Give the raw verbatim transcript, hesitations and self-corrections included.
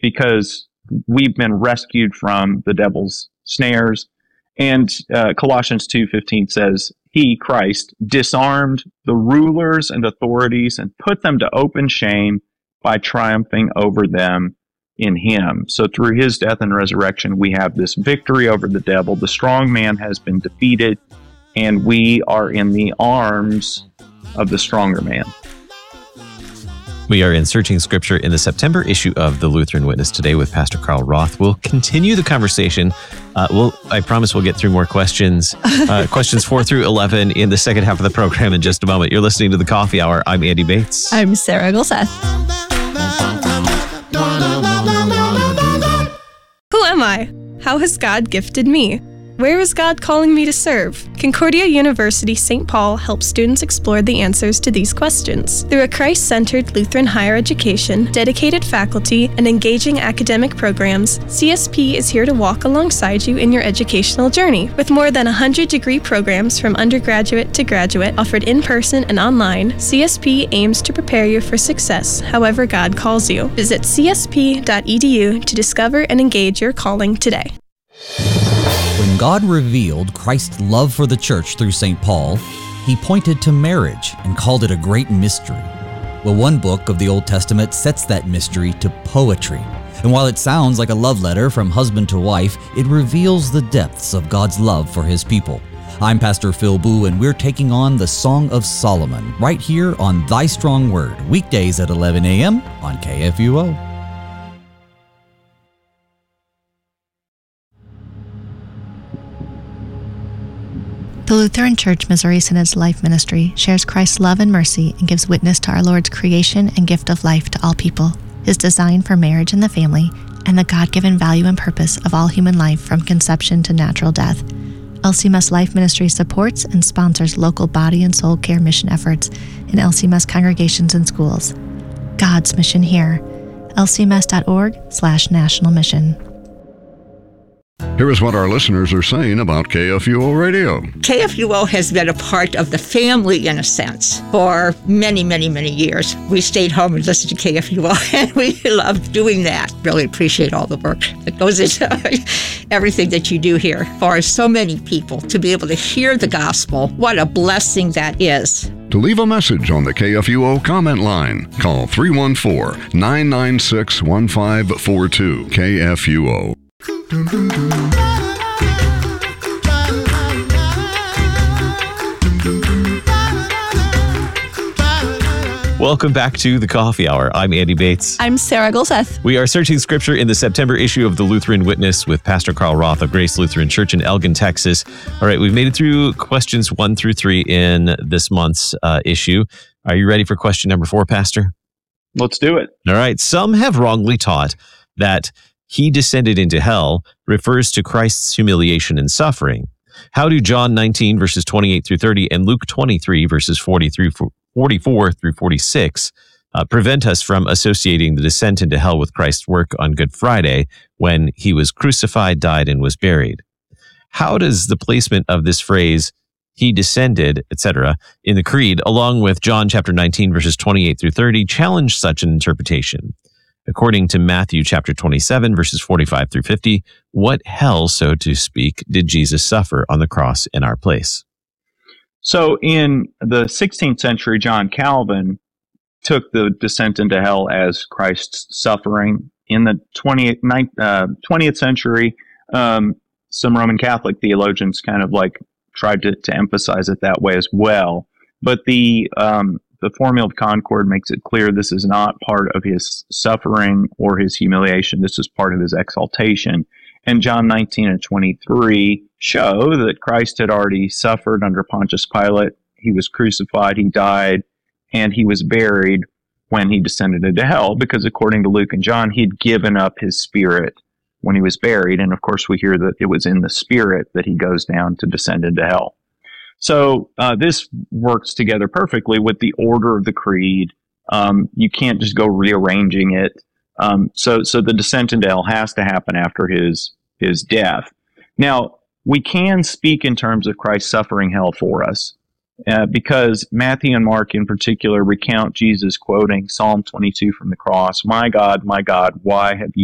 because we've been rescued from the devil's snares. And uh, Colossians two fifteen says, He, Christ, disarmed the rulers and authorities and put them to open shame by triumphing over them in Him. So through His death and resurrection, we have this victory over the devil. The strong man has been defeated, and we are in the arms of the stronger man. We are in Searching Scripture in the September issue of the Lutheran Witness today with Pastor Carl Roth. We'll continue the conversation. Uh, we'll, I promise we'll get through more questions, uh, questions four through eleven in the second half of the program in just a moment. You're listening to The Coffee Hour. I'm Andy Bates. I'm Sarah Gulseth. Who am I? How has God gifted me? Where is God calling me to serve? Concordia University Saint Paul helps students explore the answers to these questions. Through a Christ-centered Lutheran higher education, dedicated faculty, and engaging academic programs, C S P is here to walk alongside you in your educational journey. With more than one hundred degree programs from undergraduate to graduate offered in person and online, C S P aims to prepare you for success however God calls you. Visit c s p dot e d u to discover and engage your calling today. When God revealed Christ's love for the church through Saint Paul, He pointed to marriage and called it a great mystery. Well, one book of the Old Testament sets that mystery to poetry. And while it sounds like a love letter from husband to wife, it reveals the depths of God's love for His people. I'm Pastor Phil Boo, and we're taking on the Song of Solomon right here on Thy Strong Word, weekdays at eleven a.m. on K F U O. The Lutheran Church Missouri Synod's Life Ministry shares Christ's love and mercy and gives witness to our Lord's creation and gift of life to all people, His design for marriage and the family, and the God-given value and purpose of all human life from conception to natural death. L C M S Life Ministry supports and sponsors local body and soul care mission efforts in L C M S congregations and schools. God's mission here. L C M S dot org slash national mission. Here is what our listeners are saying about K F U O Radio. K F U O has been a part of the family, in a sense, for many, many, many years. We stayed home and listened to K F U O, and we loved doing that. Really appreciate all the work that goes into everything that you do here. For so many people to be able to hear the gospel, what a blessing that is. To leave a message on the K F U O comment line, call three one four, nine nine six, one five four two. K F U O. Welcome back to The Coffee Hour. I'm Andy Bates. I'm Sarah Gulseth. We are searching Scripture in the September issue of the Lutheran Witness with Pastor Carl Roth of Grace Lutheran Church in Elgin, Texas. All right, we've made it through questions one through three in this month's uh, issue. Are you ready for question number four, Pastor? Let's do it. All right. Some have wrongly taught that He descended into hell refers to Christ's humiliation and suffering. How do John nineteen, verses twenty-eight through thirty, and Luke twenty-three, verses forty through forty-four through forty-six, uh, prevent us from associating the descent into hell with Christ's work on Good Friday when He was crucified, died, and was buried? How does the placement of this phrase, He descended, et cetera, in the Creed, along with John chapter nineteen, verses twenty-eight through thirty, challenge such an interpretation? According to Matthew chapter twenty-seven, verses forty-five through fifty, what hell, so to speak, did Jesus suffer on the cross in our place? So in the sixteenth century, John Calvin took the descent into hell as Christ's suffering. In the twentieth, uh, twentieth century, um, some Roman Catholic theologians kind of like tried to, to emphasize it that way as well. But the um, the Formula of Concord makes it clear this is not part of His suffering or His humiliation. This is part of His exaltation. And John nineteen and twenty-three show that Christ had already suffered under Pontius Pilate. He was crucified, He died, and He was buried when He descended into hell, because according to Luke and John, He'd given up His spirit when He was buried. And of course, we hear that it was in the spirit that He goes down to descend into hell. So uh, this works together perfectly with the order of the creed. Um, you can't just go rearranging it. Um, so, so the descent into hell has to happen after his his death. Now, we can speak in terms of Christ suffering hell for us, uh, because Matthew and Mark in particular recount Jesus quoting Psalm twenty-two from the cross, "My God, my God, why have you